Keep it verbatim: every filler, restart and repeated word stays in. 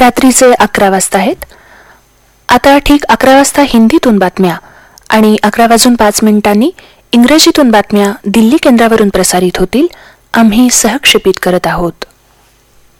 रात्रीचे अकरा वाजता आहेत. आता ठीक अकरा वाजता हिंदीतून बातम्या आणि अकरा वाजून पाच मिनिटांनी इंग्रजीतून बातम्या दिल्ली केंद्रावरून प्रसारित होतील. आम्ही सहक्षेपित करत आहोत.